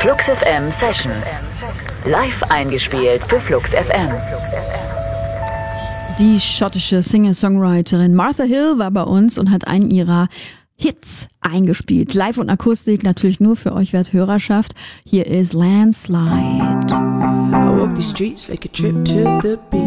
Flux FM Sessions. Live eingespielt für Flux FM. Die schottische Singer-Songwriterin Martha Hill war bei uns und hat einen ihrer Hits eingespielt. Live und Akustik natürlich nur für euch Werthörerschaft. Hier ist Landslide. I walk the streets like a trip to the beach.